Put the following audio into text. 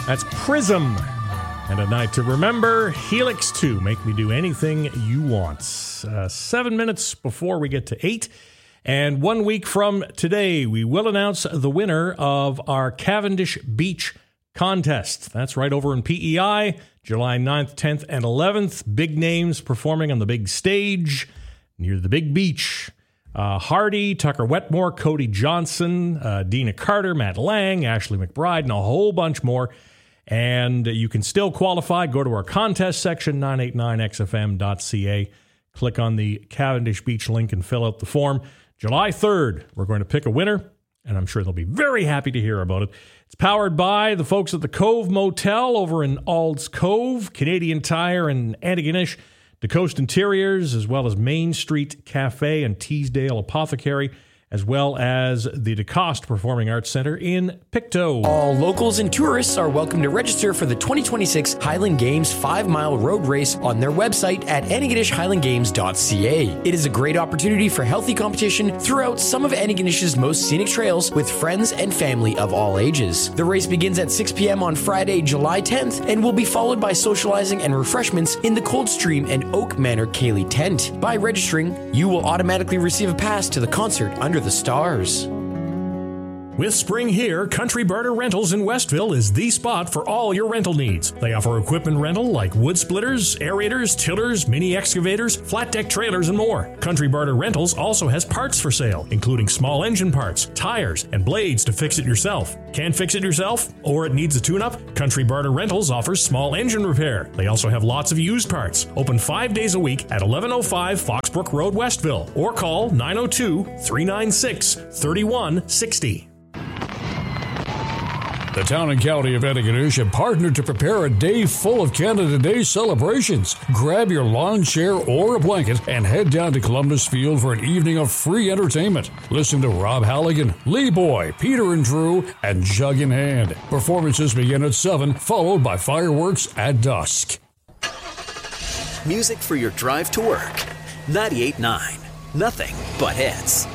That's Prism. And A Night to Remember, Helix 2, Make Me Do Anything You Want. 7 minutes before we get to 8. And 1 week from today, we will announce the winner of our Cavendish Beach contest. That's right over in PEI, July 9th, 10th, and 11th. Big names performing on the big stage near the big beach. Hardy, Tucker Wetmore, Cody Johnson, Dina Carter, Matt Lang, Ashley McBride, and a whole bunch more. And you can still qualify. Go to our contest section, 989xfm.ca. Click on the Cavendish Beach link and fill out the form. July 3rd, we're going to pick a winner, and I'm sure they'll be very happy to hear about it. It's powered by the folks at the Cove Motel over in Ald's Cove, Canadian Tire and Antigonish, DeCoast Interiors, as well as Main Street Cafe and Teesdale Apothecary, as well as the DeCoste Performing Arts Center in Pictou. All locals and tourists are welcome to register for the 2026 Highland Games 5-mile road race on their website at antigonishhighlandgames.ca. It is a great opportunity for healthy competition throughout some of Antigonish's most scenic trails with friends and family of all ages. The race begins at 6 p.m. on Friday, July 10th, and will be followed by socializing and refreshments in the Coldstream and Oak Manor Cayley tent. By registering, you will automatically receive a pass to the concert under the stars. With spring here, Country Barter Rentals in Westville is the spot for all your rental needs. They offer equipment rental like wood splitters, aerators, tillers, mini excavators, flat deck trailers, and more. Country Barter Rentals also has parts for sale, including small engine parts, tires, and blades to fix it yourself. Can't fix it yourself? Or it needs a tune-up? Country Barter Rentals offers small engine repair. They also have lots of used parts. Open 5 days a week at 1105 Foxbrook Road, Westville, or call 902-396-3160. The town and county of Antigonish have partnered to prepare a day full of Canada Day celebrations. Grab your lawn chair or a blanket and head down to Columbus Field for an evening of free entertainment. Listen to Rob Halligan, Lee Boy, Peter and Drew, and Jug in Hand. Performances begin at 7, followed by fireworks at dusk. Music for your drive to work. 98.9. Nothing but hits.